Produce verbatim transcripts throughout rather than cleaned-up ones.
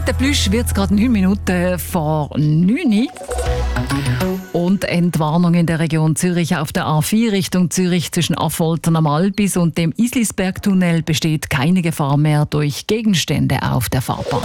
der Plüsch wird es gerade neun Minuten vor neun. Und Entwarnung in der Region Zürich auf der A vier Richtung Zürich zwischen Affoltern am Albis und dem Islisbergtunnel besteht keine Gefahr mehr durch Gegenstände auf der Fahrbahn.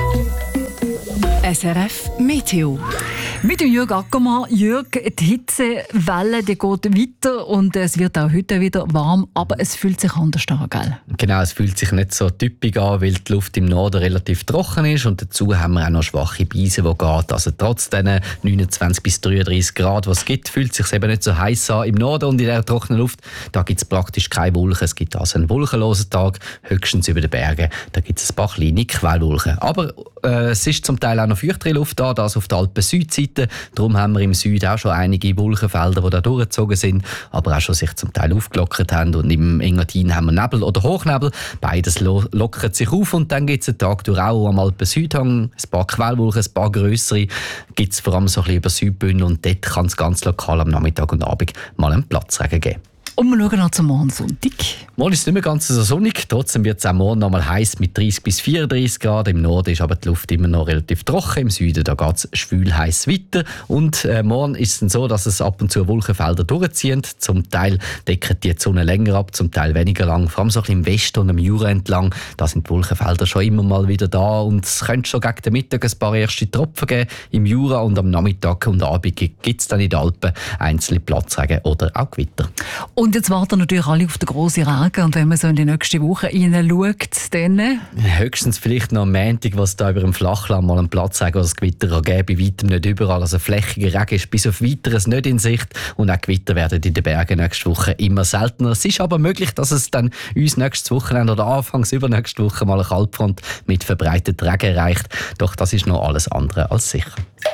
S R F Meteo. Mit dem Jürg Ackermann. Jürg, die Hitzewelle die geht weiter und es wird auch heute wieder warm, aber es fühlt sich anders an, gell? Genau, es fühlt sich nicht so typisch an, weil die Luft im Norden relativ trocken ist und dazu haben wir auch noch schwache Beise, die geht. Also trotz diesen neunundzwanzig bis dreiunddreißig Grad, was es gibt, fühlt es sich eben nicht so heiß an. Im Norden und in der trockenen Luft, da gibt es praktisch keine Wolken. Es gibt also einen wolkenlosen Tag, höchstens über den Bergen. Da gibt es ein paar kleine Quellwolken. Aber äh, es ist zum Teil auch noch feuchtere Luft da, das auf der Alpen-Südseite. Darum haben wir im Süden auch schon einige Wolkenfelder, die da durchgezogen sind, aber auch schon sich zum Teil aufgelockert haben. Und im Engadin haben wir Nebel oder Hochnebel. Beides lo- lockert sich auf und dann gibt es einen Tag durch auch am Alpen-Südhang. Ein paar Quellwolken, ein paar grössere. Gibt es vor allem so ein bisschen über Südbühne und dort kann es ganz lokal am Nachmittag und Abend mal einen Platzregen geben. Und wir schauen noch zum Morgen Sonntag. Morgen ist es nicht mehr ganz so sonnig, trotzdem wird es auch morgen noch mal heiß mit dreißig bis vierunddreißig Grad. Im Norden ist aber die Luft immer noch relativ trocken, im Süden da geht es schwül heiß weiter. Und äh, morgen ist es dann so, dass es ab und zu Wolkenfelder durchziehen. Zum Teil decken die Sonne länger ab, zum Teil weniger lang. Vor allem so ein bisschen im Westen und am Jura entlang, da sind die Wolkenfelder schon immer mal wieder da. Und es könnte schon gegen den Mittag ein paar erste Tropfen geben im Jura und am Nachmittag und Abend gibt es dann in den Alpen einzelne Platzregen oder auch Gewitter. Und jetzt warten natürlich alle auf den grossen Regen. Und wenn man so in die nächste Woche hineinschaut, dann... Höchstens vielleicht noch am Montag, was da über dem Flachland mal einen Platzregen oder das Gewitter geben. Bei weitem nicht überall. Also flächiger Regen ist bis auf Weiteres nicht in Sicht. Und auch Gewitter werden in den Bergen nächste Woche immer seltener. Es ist aber möglich, dass es dann uns nächstes Wochenende oder anfangs übernächste Woche mal eine Kaltfront mit verbreitetem Regen erreicht. Doch das ist noch alles andere als sicher.